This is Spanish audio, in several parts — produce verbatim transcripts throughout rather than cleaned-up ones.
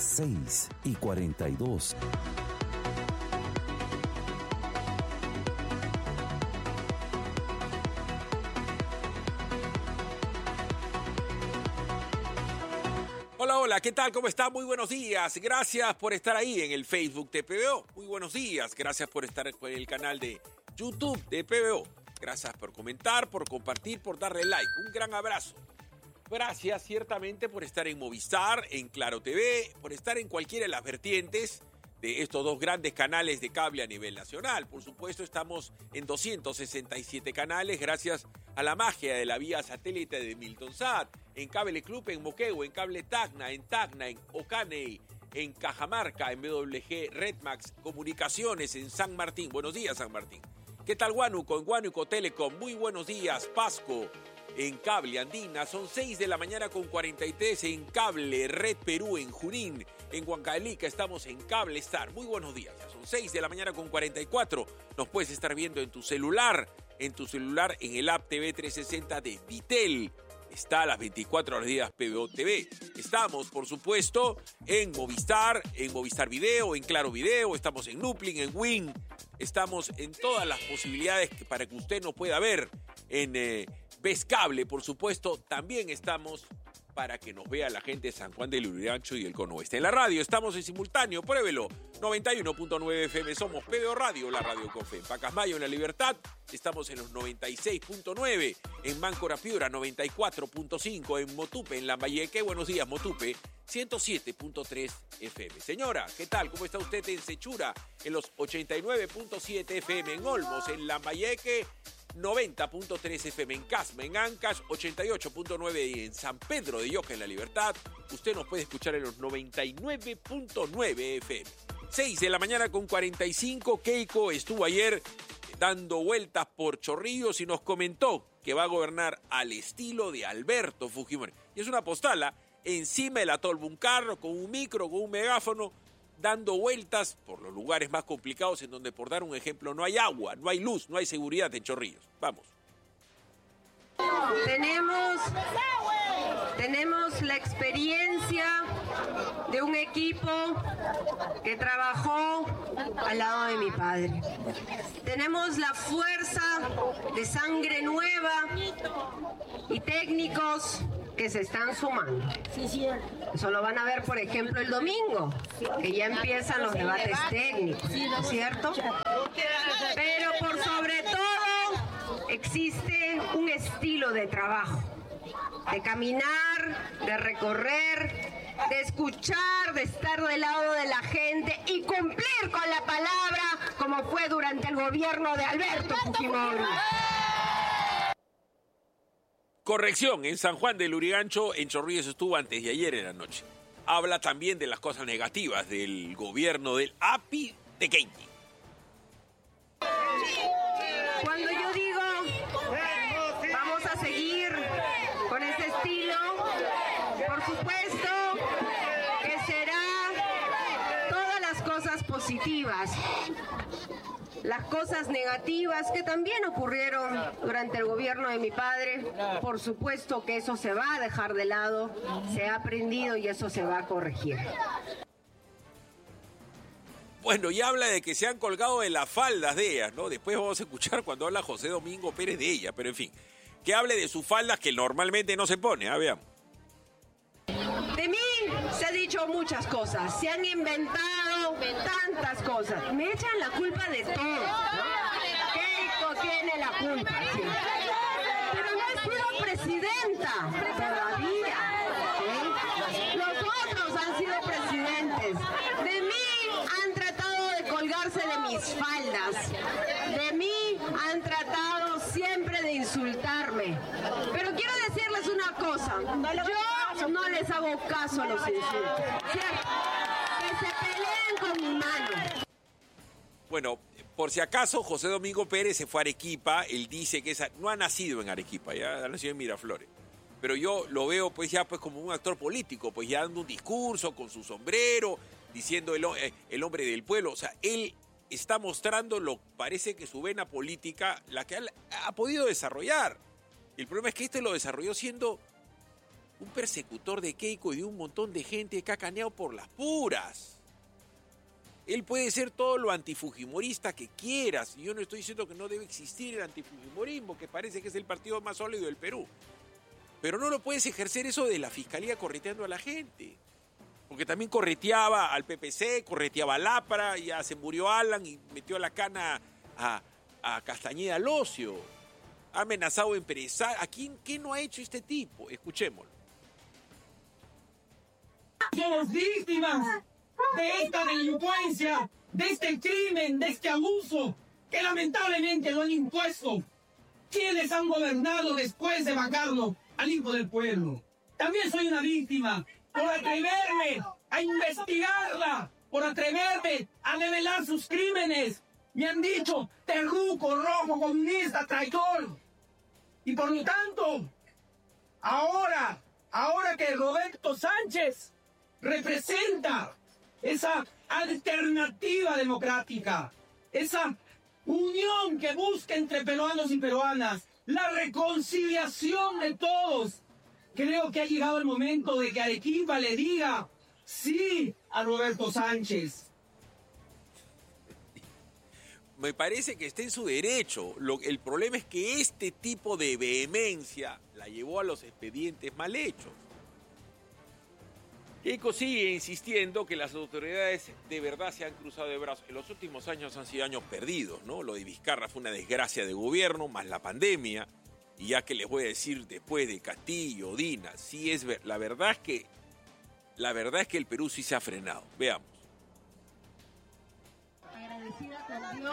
seis y cuarenta y dos. Hola, hola, ¿qué tal? ¿Cómo está? Muy buenos días. Gracias por estar ahí en el Facebook de P B O. Muy buenos días. Gracias por estar en el canal de YouTube de P B O. Gracias por comentar, por compartir, por darle like. Un gran abrazo. Gracias ciertamente por estar en Movistar, en Claro T V, por estar en cualquiera de las vertientes de estos dos grandes canales de cable a nivel nacional. Por supuesto, estamos en doscientos sesenta y siete canales gracias a la magia de la vía satélite de Miltonsat, en Cable Club, en Moquegua, en Cable Tacna, en Tacna, en Ocaney, en Cajamarca, en B W G Redmax Comunicaciones, en San Martín. Buenos días, San Martín. ¿Qué tal, Huánuco? En Huánuco Telecom. Muy buenos días, Pasco. En Cable Andina, son seis de la mañana con cuarenta y tres en Cable Red Perú, en Junín, en Huancavelica estamos en Cable Star. Muy buenos días, ya son seis de la mañana con cuarenta y cuatro. Nos puedes estar viendo en tu celular, en tu celular, en el app T V trescientos sesenta de Ditel. Está a las veinticuatro horas días P B O T V. Estamos, por supuesto, en Movistar, en Movistar Video, en Claro Video, estamos en Nuplin, en Win, estamos en todas las posibilidades que, para que usted nos pueda ver en eh, Ves Cable, por supuesto. También estamos para que nos vea la gente de San Juan del Lurigancho y el Cono Oeste. En la radio estamos en simultáneo, pruébelo, noventa y uno punto nueve F M, somos P B O Radio, la radio con fe. En Pacasmayo, en La Libertad, estamos en los noventa y seis punto nueve, en Máncora Piura, noventa y cuatro punto cinco, en Motupe, en Lambayeque, buenos días, Motupe, ciento siete punto tres F M. Señora, ¿qué tal? ¿Cómo está usted en Sechura? En los ochenta y nueve punto siete F M, en Olmos, en Lambayeque, noventa punto tres F M, en Casma, en Ancash, ochenta y ocho punto nueve, y en San Pedro de Yoca, en La Libertad, usted nos puede escuchar en los noventa y nueve punto nueve F M. seis de la mañana con cuarenta y cinco, Keiko estuvo ayer dando vueltas por Chorrillos y nos comentó que va a gobernar al estilo de Alberto Fujimori. Y es una postala encima del atol Buncarro, con un micro, con un megáfono, dando vueltas por los lugares más complicados en donde, por dar un ejemplo, no hay agua, no hay luz, no hay seguridad en Chorrillos. Vamos. Tenemos, tenemos la experiencia de un equipo que trabajó al lado de mi padre. Tenemos la fuerza de sangre nueva y técnicos que se están sumando. Eso lo van a ver, por ejemplo, el domingo, que ya empiezan los debates técnicos, ¿no es cierto? Pero por sobre todo existe un estilo de trabajo, de caminar, de recorrer, de escuchar, de estar del lado de la gente y cumplir con la palabra, como fue durante el gobierno de Alberto Fujimori. Corrección, en San Juan del Lurigancho, en Chorrillos estuvo antes de ayer en la noche. Habla también de las cosas negativas del gobierno del A P I de Keiti. Cuando yo digo vamos a seguir con este estilo, por supuesto que será todas las cosas positivas. Las cosas negativas que también ocurrieron durante el gobierno de mi padre, por supuesto que eso se va a dejar de lado, se ha aprendido y eso se va a corregir. Bueno, y habla de que se han colgado de las faldas de ellas, ¿no? Después vamos a escuchar cuando habla José Domingo Pérez de ella, pero en fin, que hable de sus faldas que normalmente no se pone, ¿ah? Veamos. De mí se ha dicho muchas cosas, se han inventado tantas cosas. Me echan la culpa de todo, ¿no? Keiko tiene la culpa, sí. Pero no he sido presidenta todavía, ¿sí? Los otros han sido presidentes. De mí han tratado de colgarse de mis faldas. De mí han tratado siempre de insultarme. Pero quiero decirles una cosa. Yo no les hago caso a los insultos. ¿Cierto? Que se peleen con mi mano. Bueno, por si acaso, José Domingo Pérez se fue a Arequipa. Él dice que esa, no ha nacido en Arequipa, ya ha nacido en Miraflores. Pero yo lo veo pues ya pues como un actor político, pues ya dando un discurso con su sombrero, diciendo el, el hombre del pueblo. O sea, él está mostrando lo parece que su vena política, la que ha, ha podido desarrollar. El problema es que este lo desarrolló siendo un persecutor de Keiko y de un montón de gente que ha caneado por las puras. Él puede ser todo lo antifujimorista que quieras, y yo no estoy diciendo que no debe existir el antifujimorismo, que parece que es el partido más sólido del Perú. Pero no lo puedes ejercer eso de la fiscalía correteando a la gente. Porque también correteaba al P P C, correteaba al APRA, ya se murió Alan y metió la cana a, a Castañeda Locio. Ha amenazado a empresarios. ¿A quién qué no ha hecho este tipo? Escuchémoslo. Somos víctimas de esta delincuencia, de este crimen, de este abuso que lamentablemente lo han impuesto quienes han gobernado después de vacarlo al hijo del pueblo. También soy una víctima por atreverme a investigarla, por atreverme a revelar sus crímenes. Me han dicho terruco, rojo, comunista, traidor. Y por lo tanto, ahora, ahora que Roberto Sánchez representa esa alternativa democrática, esa unión que busca entre peruanos y peruanas, la reconciliación de todos, creo que ha llegado el momento de que Arequipa le diga sí a Roberto Sánchez. Me parece que está en su derecho. Lo, el problema es que este tipo de vehemencia la llevó a los expedientes mal hechos. Keiko sigue insistiendo que las autoridades de verdad se han cruzado de brazos. En los últimos años han sido años perdidos, ¿no? Lo de Vizcarra fue una desgracia de gobierno, más la pandemia. Y ya que les voy a decir después de Castillo, Dina, sí es ver, la verdad es que la verdad es que el Perú sí se ha frenado. Veamos. Agradecida con Dios,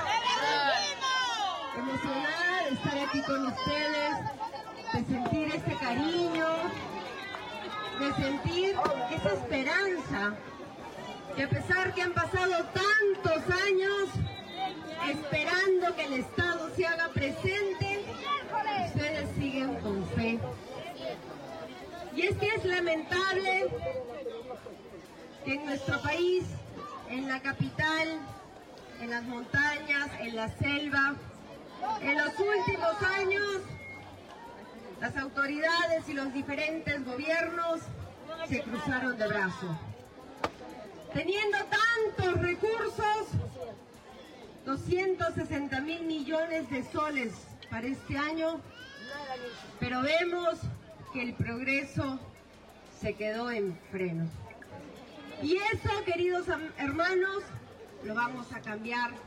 emocionada de estar aquí con ustedes, de sentir este cariño, de sentir esa esperanza, que a pesar que han pasado tantos años esperando que el Estado se haga presente, ustedes siguen con fe. Y es que es lamentable que en nuestro país, en la capital, en las montañas, en la selva, en los últimos años, las autoridades y los diferentes gobiernos se cruzaron de brazos. Teniendo tantos recursos, doscientos sesenta mil millones de soles para este año, pero vemos que el progreso se quedó en freno. Y eso, queridos hermanos, lo vamos a cambiar